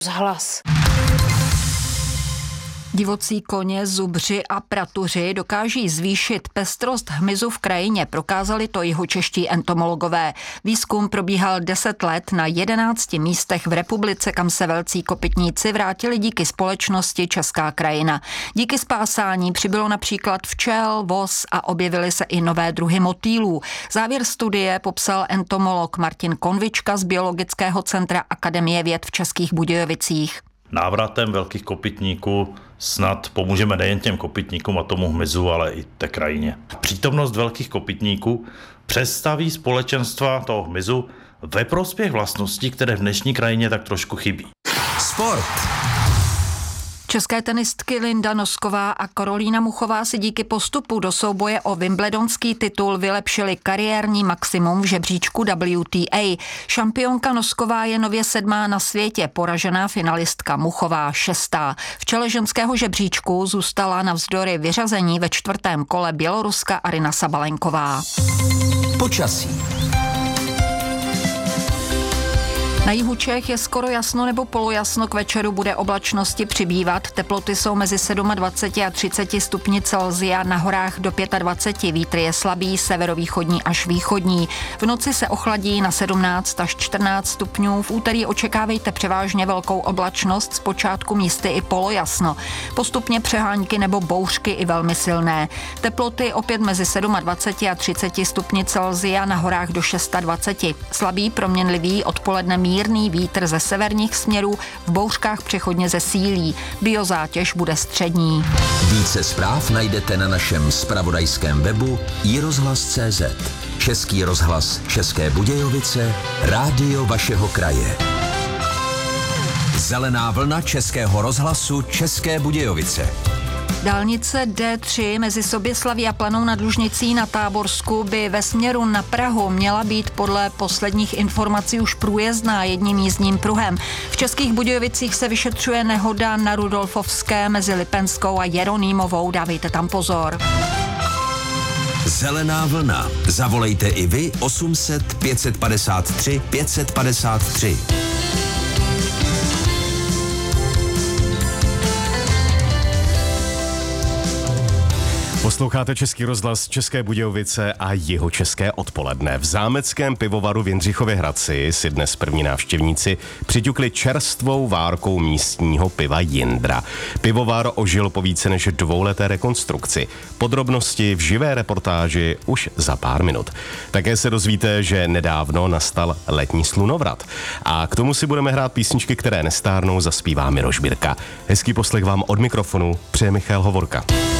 Hlas. Divocí koně, zubři a pratuři dokáží zvýšit pestrost hmyzu v krajině, prokázali to jihočeští entomologové. Výzkum probíhal 10 let na 11 místech v republice, kam se velcí kopytníci vrátili díky společnosti Česká krajina. Díky spásání přibylo například včel, vos a objevily se i nové druhy motýlů. Závěr studie popsal entomolog Martin Konvička z Biologického centra Akademie věd v Českých Budějovicích. Návratem velkých kopytníků snad pomůžeme nejen těm kopytníkům a tomu hmyzu, ale i té krajině. Přítomnost velkých kopytníků přestaví společenstva toho hmyzu ve prospěch vlastností, které v dnešní krajině tak trošku chybí. Sport. České tenistky Linda Nosková a Karolína Muchová si díky postupu do souboje o wimbledonský titul vylepšili kariérní maximum v žebříčku WTA. Šampionka Nosková je nově 7. na světě, poražená finalistka Muchová 6. V čele ženského žebříčku zůstala navzdory vyřazení ve 4. kole Běloruska Aryna Sabalenková. Počasí. Na jihu Čech je skoro jasno nebo polojasno, k večeru bude oblačnosti přibývat, teploty jsou mezi 27 a 30 stupni Celsia, na horách do 25, vítr je slabý, severovýchodní až východní. V noci se ochladí na 17 až 14 stupňů, v úterý očekávejte převážně velkou oblačnost, zpočátku místy i polojasno. Postupně přehánky nebo bouřky i velmi silné. Teploty opět mezi 27 a 30 stupni Celsia, na horách do 26. Slabý proměnlivý odpoledne mírný vítr ze severních směrů, v bouřkách přechodně zesílí. Biozátěž bude střední. Více zpráv najdete na našem zpravodajském webu iRozhlas.cz. Český rozhlas České Budějovice, rádio vašeho kraje. Zelená vlna Českého rozhlasu České Budějovice. Dálnice D3 mezi Soběslaví a Planou nad Lužnicí na Táborsku by ve směru na Prahu měla být podle posledních informací už průjezdná jedním jízdním pruhem. V Českých Budějovicích se vyšetřuje nehoda na Rudolfovské mezi Lipenskou a Jeronýmovou. Dávejte tam pozor. Zelená vlna. Zavolejte i vy 800 553 553. Posloucháte Český rozhlas České Budějovice a jihočeské odpoledne. V zámeckém pivovaru v Jindřichově Hradci si dnes první návštěvníci přiťukli čerstvou várkou místního piva Jindra. Pivovar ožil po více než 2leté rekonstrukci. Podrobnosti v živé reportáži už za pár minut. Také se dozvíte, že nedávno nastal letní slunovrat. A k tomu si budeme hrát písničky, které nestárnou, zaspívá Miroš Birka. Hezký poslech vám od mikrofonu přeje Michal Hovorka.